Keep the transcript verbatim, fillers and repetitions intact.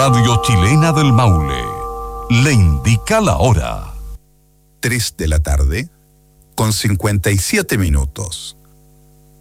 Radio Chilena del Maule le indica la hora. tres de la tarde, con cincuenta y siete minutos.